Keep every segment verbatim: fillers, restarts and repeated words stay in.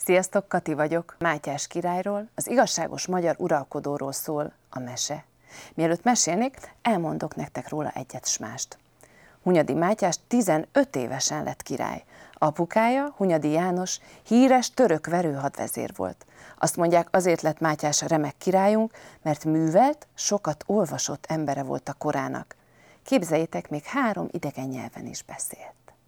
Sziasztok, Kati vagyok. Mátyás királyról, az igazságos magyar uralkodóról szól a mese. Mielőtt mesélnék, elmondok nektek róla egyet s mást. Hunyadi Mátyás tizenöt évesen lett király. Apukája, Hunyadi János, híres török verőhadvezér volt. Azt mondják, azért lett Mátyás remek királyunk, mert művelt, sokat olvasott embere volt a korának. Képzeljétek, még három idegen nyelven is beszélt.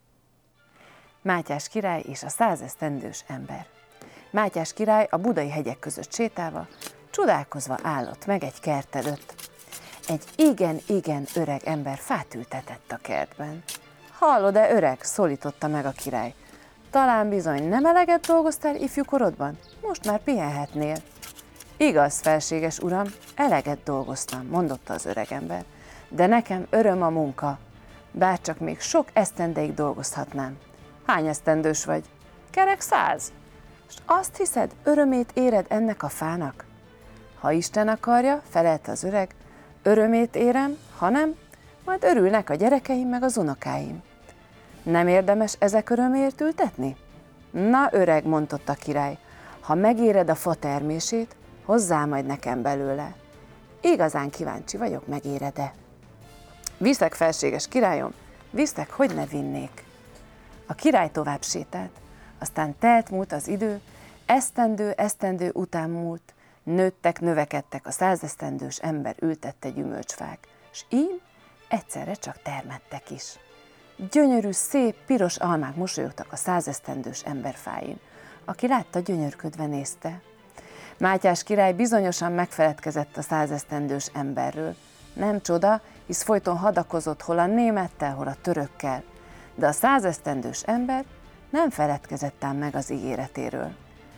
Mátyás király és a százesztendős ember. Mátyás király a budai hegyek között sétálva, csodálkozva állott meg egy kert előtt. Egy igen-igen öreg ember fát ültetett a kertben. Hallod-e, öreg? Szólította meg a király. Talán bizony nem eleget dolgoztál ifjú korodban? Most már pihenhetnél. Igaz, felséges uram, eleget dolgoztam, mondotta az öreg ember. De nekem öröm a munka, bárcsak még sok esztendeig dolgozhatnám. Hány esztendős vagy? Kerek száz. És azt hiszed, örömét éred ennek a fának? Ha Isten akarja, felelte az öreg, örömét érem, ha nem, majd örülnek a gyerekeim meg az unokáim. Nem érdemes ezek örömért ültetni? Na öreg, mondott a király, ha megéred a fa termését, hozzá majd nekem belőle. Igazán kíváncsi vagyok, megéred-e? Viszek, felséges királyom, viszek, hogy ne vinnék. A király tovább sétált, aztán telt múlt az idő, esztendő, esztendő után múlt, nőttek, növekedtek, a százesztendős ember ültette gyümölcsfák, s így egyszerre csak termettek is. Gyönyörű, szép, piros almák mosolyogtak a százesztendős ember fáin, aki látta, gyönyörködve nézte. Mátyás király bizonyosan megfeledkezett a százesztendős emberről. Nem csoda, hisz folyton hadakozott hol a némettel, hol a törökkel, de a százesztendős ember nem feledkezett ám meg az ígéretéről.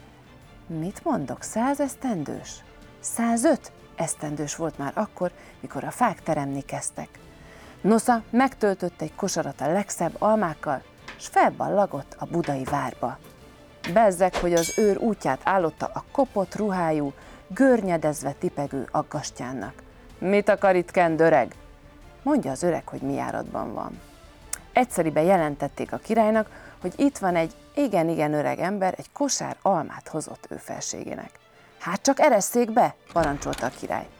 Mit mondok, százesztendős? Százöt esztendős volt már akkor, mikor a fák teremni kezdtek. Nosza megtöltött egy kosarat a legszebb almákkal, s felballagott a budai várba. Bezzeg, hogy az őr útját állotta a kopott ruhájú, görnyedezve tipegő aggastyánnak. Mit akar itt kend, öreg? Mondja az öreg, hogy mi járatban van. Egyszeriben jelentették a királynak, hogy itt van egy igen-igen öreg ember, egy kosár almát hozott ő felségének. Hát csak eresszék be, parancsolta a király.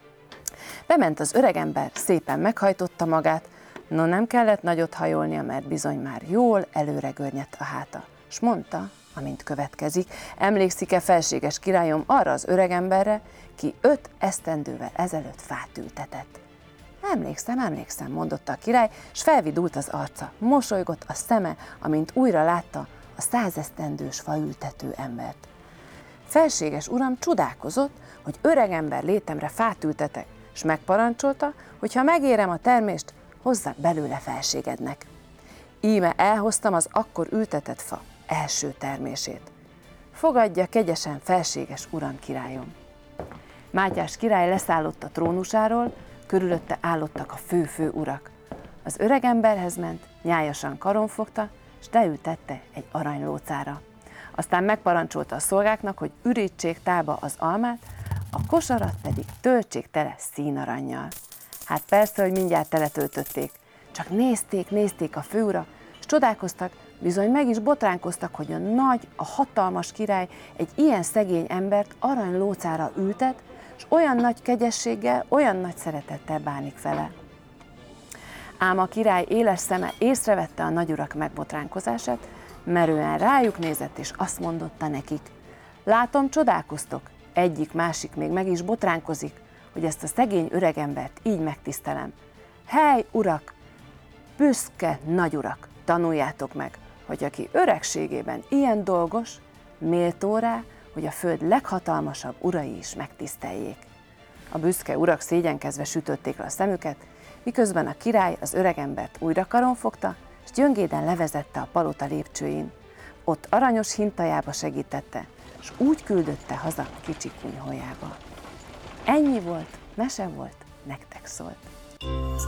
Bement az öreg ember, szépen meghajtotta magát, no nem kellett nagyot hajolnia, mert bizony már jól előre görnyedt a háta, s mondta, amint következik, emlékszik-e, felséges királyom, arra az öreg emberre, ki öt esztendővel ezelőtt fát ültetett. Emlékszem, emlékszem, mondotta a király, s felvidult az arca, mosolygott a szeme, amint újra látta a százesztendős faültető embert. Felséges uram csodálkozott, hogy öreg ember létemre fát ültetek, s megparancsolta, hogy ha megérem a termést, hozzak belőle felségednek. Íme elhoztam az akkor ültetett fa első termését. Fogadja kegyesen, felséges uram, királyom. Mátyás király leszállott a trónusáról, körülötte állottak a fő-fő urak. Az öreg emberhez ment, nyájasan karon fogta, s leültette egy aranylócára. Aztán megparancsolta a szolgáknak, hogy ürítsék tálba az almát, a kosarat pedig töltsék tele színarannyal. Hát persze, hogy mindjárt teletöltötték, csak nézték, nézték a főurak, s csodálkoztak, bizony meg is botránkoztak, hogy a nagy, a hatalmas király egy ilyen szegény embert aranylócára ültet, és olyan nagy kegyességgel, olyan nagy szeretettel bánik vele. Ám a király éles szeme észrevette a nagyurak megbotránkozását, merően rájuk nézett, és azt mondotta nekik: látom, csodálkoztok, egyik-másik még meg is botránkozik, hogy ezt a szegény öregembert így megtisztelem. Hely, urak, büszke nagyurak, tanuljátok meg, hogy aki öregségében ilyen dolgos, méltó rá, hogy a föld leghatalmasabb urai is megtiszteljék. A büszke urak szégyenkezve sütötték le a szemüket, miközben a király az öregembert újra karon fogta, és gyöngéden levezette a palota lépcsőin. Ott aranyos hintajába segítette, és úgy küldötte haza kicsi kunyhójába. Ennyi volt, mese volt, nektek szólt.